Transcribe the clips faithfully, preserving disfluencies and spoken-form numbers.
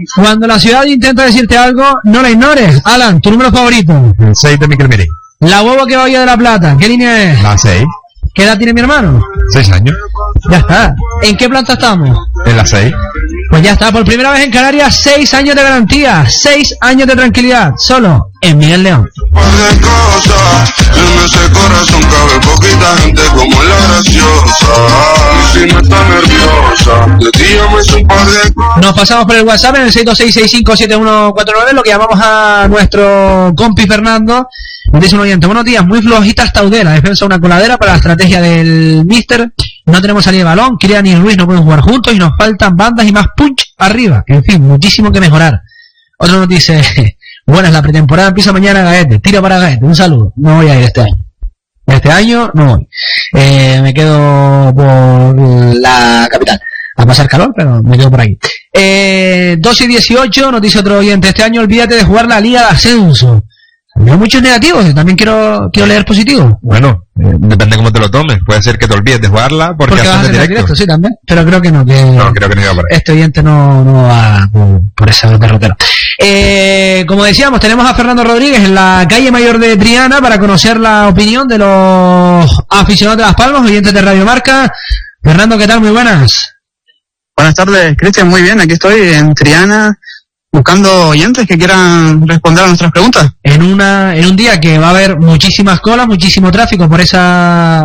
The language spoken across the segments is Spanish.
Cuando la ciudad intenta decirte algo, no la ignores. Alan, tu número favorito. El seis de Miquel Miri. La huevo que va de la plata, ¿qué línea es? La seis. ¿Qué edad tiene mi hermano? seis años. Ya está. ¿En qué planta estamos? En la seis. Pues ya está, por primera vez en Canarias, seis años de garantía, seis años de tranquilidad, solo en Miguel León. En ese corazón cabe poquita gente como la graciosa. Y si no está nerviosa, de ti yo me soy un par de... Nos pasamos por el WhatsApp en el seis dos seis seis cinco siete uno cuatro nueve, lo que llamamos a nuestro compi Fernando. Nos dice un oyente: buenos días, muy flojita esta Udela, defensa una coladera para la estrategia del Mister. No tenemos salida de balón, Kilian y Ruiz no pueden jugar juntos y nos faltan bandas y más punch arriba. En fin, muchísimo que mejorar. Otro nos dice: buenas, la pretemporada empieza mañana, Gaete, tiro para Gaete, un saludo. No voy a ir este año. Este año no voy. Eh, me quedo por la capital. A pasar calor, pero me quedo por aquí. Eh, dos y dieciocho, nos dice otro oyente: este año olvídate de jugar la Liga de Ascenso. Veo muchos negativos, yo también quiero quiero leer positivos. Bueno, eh, depende cómo te lo tomes. Puede ser que te olvides de jugarla porque, porque vas a hacer directo. directo. Sí, también. Pero creo que no, que no, creo que no iba por ahí. Este oyente no, no va por, por ese derrotero. Eh, como decíamos, tenemos a Fernando Rodríguez en la calle Mayor de Triana para conocer la opinión de los aficionados de Las Palmas, oyentes de Radio Marca. Fernando, ¿qué tal? Muy buenas. Buenas tardes, Cristian. Muy bien, aquí estoy en Triana, buscando oyentes que quieran responder a nuestras preguntas. En una en un día que va a haber muchísimas colas, muchísimo tráfico por esa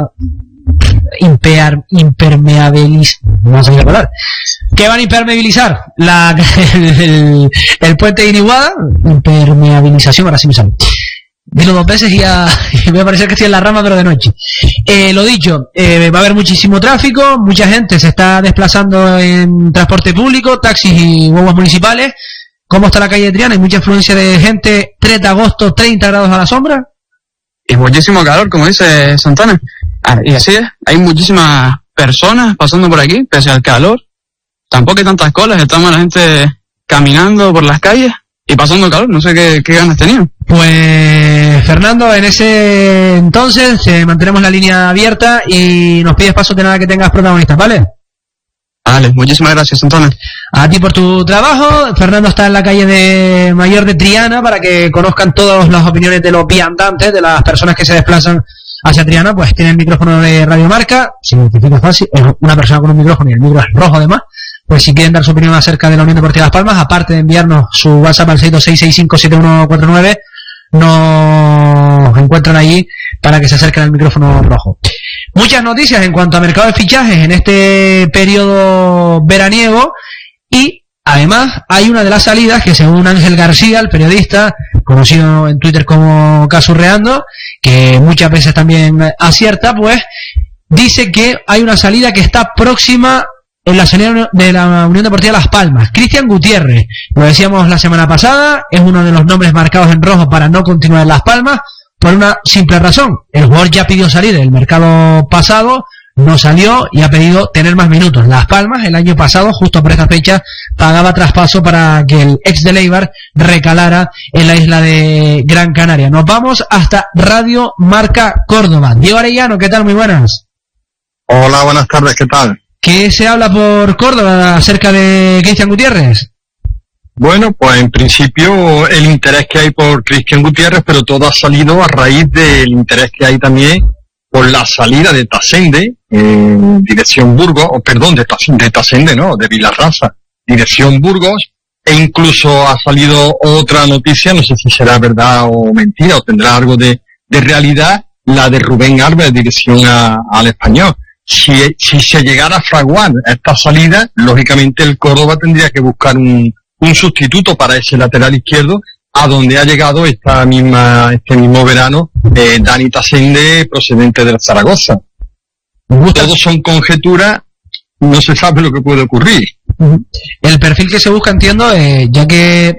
imper, impermeabiliz... no sé qué hablar. ¿Qué van a impermeabilizar? La, el, el, el puente de Iniguada. Impermeabilización, ahora sí me sale. Dilo dos veces y ya me va a parecer que estoy en la rama, pero de noche. Eh, lo dicho, eh, va a haber muchísimo tráfico, mucha gente se está desplazando en transporte público, taxis y guaguas municipales. ¿Cómo está la calle de Triana? ¿Hay mucha influencia de gente? tres de agosto, treinta grados a la sombra. Y muchísimo calor, como dice Santana. Ah, y así es, hay muchísimas personas pasando por aquí, pese al calor. Tampoco hay tantas colas, estamos la gente caminando por las calles y pasando calor, no sé qué, qué ganas tenían. Pues, Fernando, en ese entonces eh, mantenemos la línea abierta y nos pides paso de nada que tengas protagonistas, ¿vale? Vale, muchísimas gracias, Antonio. A ti por tu trabajo. Fernando está en la calle de Mayor de Triana para que conozcan todas las opiniones de los viandantes, de las personas que se desplazan hacia Triana. Pues tiene el micrófono de Radio Marca, se identifica fácil, es una persona con un micrófono y el micro es rojo además. Pues si quieren dar su opinión acerca de la Unión Deportiva Las Palmas, aparte de enviarnos su WhatsApp al seis dos seis seis cinco siete uno cuatro nueve, nos encuentran allí para que se acerquen al micrófono rojo. Muchas noticias en cuanto a mercado de fichajes en este periodo veraniego y además hay una de las salidas que, según Ángel García, el periodista conocido en Twitter como Casurreando, que muchas veces también acierta, pues dice que hay una salida que está próxima en la salida de la Unión Deportiva Las Palmas. Cristian Gutiérrez, lo decíamos la semana pasada, es uno de los nombres marcados en rojo para no continuar en Las Palmas, por una simple razón: el jugador ya pidió salir el mercado pasado, no salió y ha pedido tener más minutos. Las Palmas el año pasado, justo por esta fecha, pagaba traspaso para que el ex de Leibar recalara en la isla de Gran Canaria. Nos vamos hasta Radio Marca Córdoba. Diego Arellano, ¿qué tal? Muy buenas. Hola, buenas tardes, ¿qué tal? ¿Qué se habla por Córdoba acerca de Cristian Gutiérrez? Bueno, pues en principio el interés que hay por Cristian Gutiérrez, pero todo ha salido a raíz del interés que hay también por la salida de Tasende, eh, dirección Burgos, o perdón, de, de Tasende, no, de Vilarrasa, dirección Burgos, e incluso ha salido otra noticia, no sé si será verdad o mentira, o tendrá algo de, de realidad, la de Rubén Alves, dirección a, al Español. Si, si se llegara a fraguar esta salida, lógicamente el Córdoba tendría que buscar un un sustituto para ese lateral izquierdo, a donde ha llegado esta misma este mismo verano eh, Dani Tasende, procedente de Zaragoza. Todos son conjeturas, no se sabe lo que puede ocurrir. El perfil que se busca, entiendo, eh, ya que